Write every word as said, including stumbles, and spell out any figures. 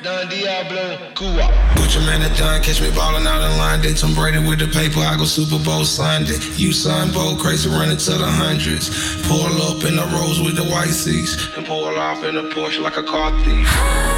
Don Diablo, Cuba. Put your man at John, catch me ballin' out in line. They Tom Brady with the paper, I go Super Bowl Sunday. You son, Bo, crazy running to the hundreds. Pull up in the Rolls with the white seats, and pull off in a Porsche like a car thief.